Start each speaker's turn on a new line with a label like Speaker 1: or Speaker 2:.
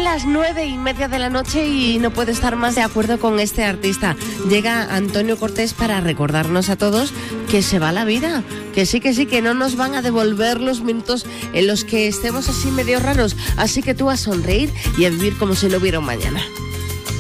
Speaker 1: las 9:30 de la noche y no puedo estar más de acuerdo con este artista. Llega Antonio Cortés para recordarnos a todos que se va la vida, que sí, que no nos van a devolver los minutos en los que estemos así medio raros. Así que tú a sonreír y a vivir como si no hubiera un mañana.